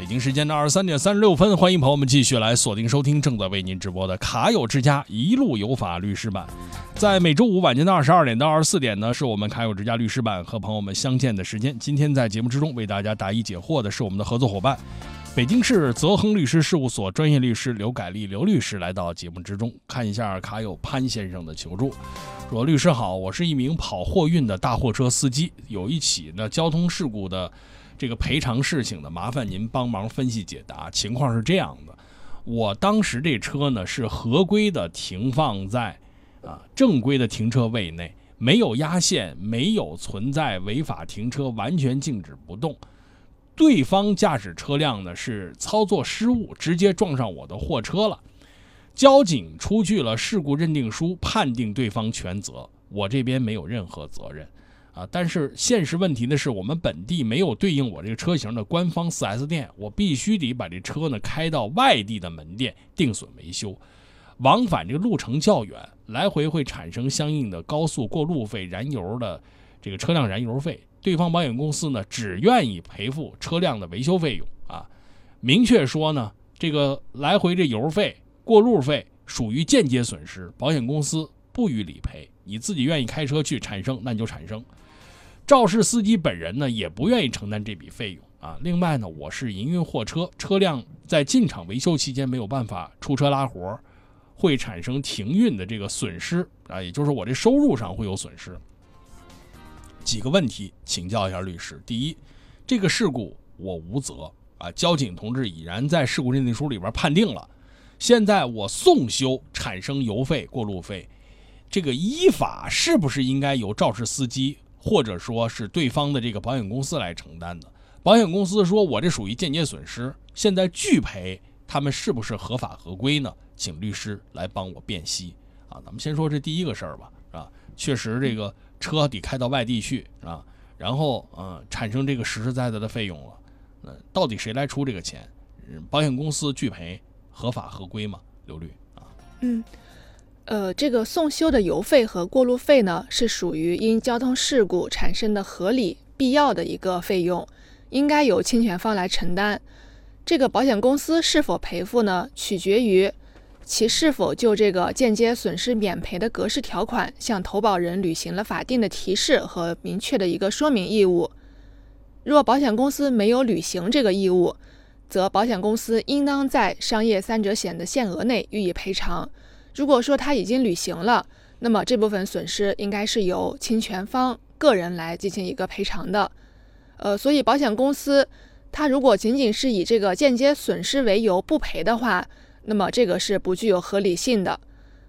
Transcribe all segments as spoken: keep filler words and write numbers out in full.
京时间的二十三点三十六分，欢迎朋友们继续来锁定收听正在为您直播的卡友之家一路有法律师版。在每周五晚间的二十二点到二十四点呢，是我们卡友之家律师版和朋友们相见的时间。今天在节目之中为大家答疑解惑的是我们的合作伙伴，北京市泽亨律师事务所专业律师刘改丽刘律师来到节目之中，看一下卡友潘先生的求助。说律师好，我是一名跑货运的大货车司机，有一起呢交通事故的这个赔偿事情呢，麻烦您帮忙分析解答。情况是这样的，我当时这车呢是合规的停放在啊正规的停车位内，没有压线，没有存在违法停车，完全静止不动。对方驾驶车辆呢是操作失误，直接撞上我的货车了。交警出具了事故认定书，判定对方全责，我这边没有任何责任啊。但是现实问题呢是我们本地没有对应我这个车型的官方 四 S 店，我必须得把这车呢开到外地的门店定损维修，往返这个路程较远，来回会产生相应的高速过路费、燃油的这个车辆燃油费。对方保险公司呢只愿意赔付车辆的维修费用啊，明确说呢这个来回这油费、过路费属于间接损失，保险公司不予理赔，你自己愿意开车去产生那你就产生。肇事司机本人呢也不愿意承担这笔费用啊。另外呢，我是营运货车，车辆在进厂维修期间没有办法出车拉活，会产生停运的这个损失啊，也就是我这收入上会有损失。几个问题请教一下律师。第一，这个事故我无责啊，交警同志已然在事故认定书里边判定了，现在我送修产生油费、过路费，这个依法是不是应该由肇事司机或者说是对方的这个保险公司来承担的？保险公司说我这属于间接损失，现在拒赔，他们是不是合法合规呢？请律师来帮我辨析啊。咱们先说这第一个事儿吧，啊，确实这个车得开到外地去啊，然后呃产生这个实实在在的费用了，呃，到底谁来出这个钱？保险公司拒赔合法合规吗？刘律啊， 嗯。呃，这个送修的油费和过路费呢，是属于因交通事故产生的合理必要的一个费用，应该由侵权方来承担。这个保险公司是否赔付呢，取决于其是否就这个间接损失免赔的格式条款向投保人履行了法定的提示和明确的一个说明义务。若保险公司没有履行这个义务，则保险公司应当在商业三者险的限额内予以赔偿。如果说他已经履行了，那么这部分损失应该是由侵权方个人来进行一个赔偿的。呃，所以保险公司他如果仅仅是以这个间接损失为由不赔的话，那么这个是不具有合理性的。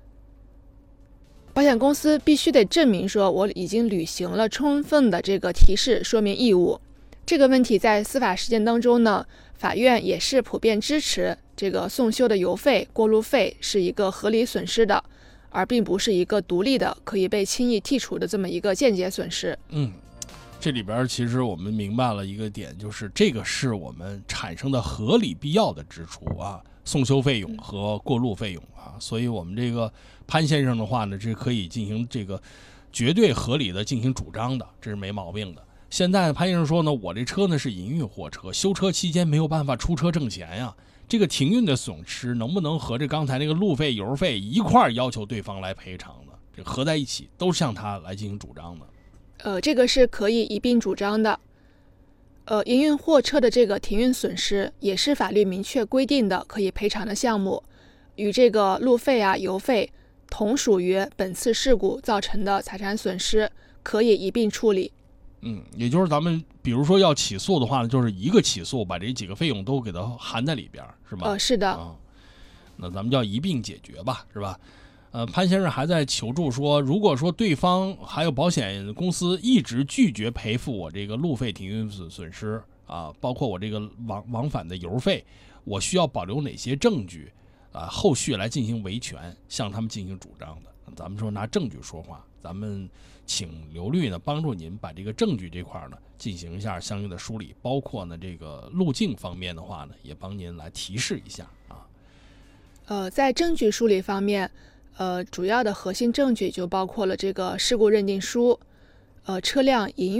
保险公司必须得证明说我已经履行了充分的这个提示说明义务。这个问题在司法实践当中呢，法院也是普遍支持这个送修的油费、过路费是一个合理损失的，而并不是一个独立的可以被轻易剔除的这么一个间接损失。 嗯，这里边其实我们明白了一个点，就是这个是我们产生的合理必要的支出啊，送修费用和过路费用啊，所以我们这个潘先生的话呢，是可以进行这个绝对合理的进行主张的，这是没毛病的。现在潘先生说呢，我这车呢是营运货车，修车期间没有办法出车挣钱呀，这个停运的损失能不能和这刚才那个路费、油费一块要求对方来赔偿呢？这合在一起都向他来进行主张的。 呃，这个是可以一并主张的。呃，营运货车的这个停运损失也是法律明确规定的可以赔偿的项目，与这个路费啊、油费同属于本次事故造成的财产损失，可以一并处理。 嗯，也就是咱们比如说要起诉的话呢，就是一个起诉把这几个费用都给它含在里边，是吧？ 呃，是的。 啊，那咱们叫一并解决吧，是吧？呃，潘先生还在求助说，如果说对方还有保险公司一直拒绝赔付我这个路费、停运损损失啊，包括我这个往往返的油费，我需要保留哪些证据啊？后续来进行维权，向他们进行主张的。咱们说拿证据说话，咱们请刘律呢帮助您把这个证据这块呢进行一下相应的梳理，包括呢这个路径方面的话呢，也帮您来提示一下啊。 呃，在证据梳理方面，呃，主要的核心证据就包括了这个事故认定书，呃，车辆营运